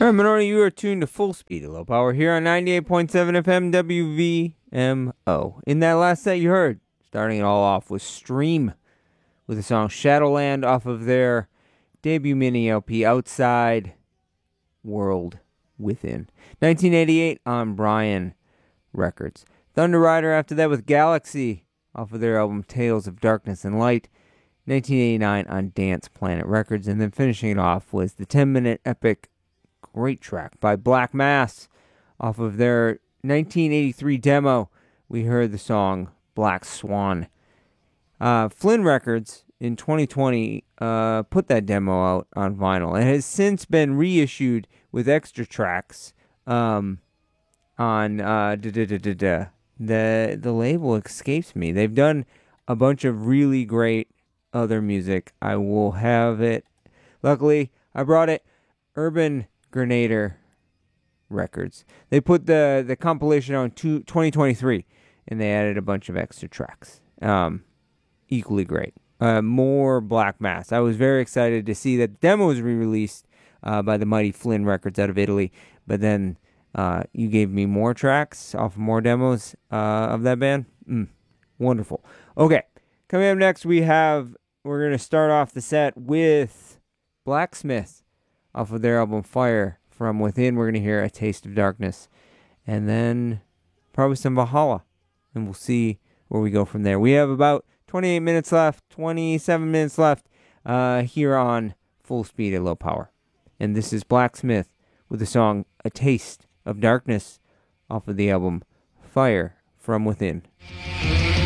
All right, Minority, you are tuned to Full Speed at Low Power here on 98.7 FM WVMO. In that last set you heard, starting it all off, was Stream with the song Shadowland off of their debut mini LP Outside World Within. 1988 on Brian Records. Thunder Rider after that with Galaxy off of their album Tales of Darkness and Light. 1989 on Dance Planet Records. And then finishing it off was the 10-minute epic great track by Black Mass off of their 1983 demo. We heard the song Black Swan. Flynn Records in 2020 put that demo out on vinyl. It has since been reissued with extra tracks on the label escapes me. They've done a bunch of really great other music. I will have it. Luckily, I brought it. Urban Grenader Records. They put the compilation on 2023, and they added a bunch of extra tracks. Equally great. More Black Mass. I was very excited to see that the demo was re-released by the mighty Flynn Records out of Italy, but then you gave me more tracks off more demos of that band. Wonderful. Okay, coming up next we're going to start off the set with Blacksmith off of their album Fire From Within. We're going to hear A Taste of Darkness, and then probably some Valhalla, and we'll see where we go from there. We have about 27 minutes left here on Full Speed at Low Power. And this is Blacksmith with the song A Taste of Darkness off of the album Fire From Within.